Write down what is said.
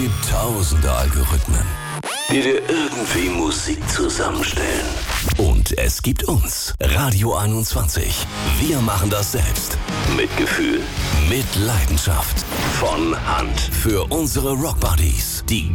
Tausende Algorithmen, die dir irgendwie Musik zusammenstellen. Und es gibt uns, Radio 21. Wir machen das selbst. Mit Gefühl, mit Leidenschaft. Von Hand. Für unsere Rockbuddies, die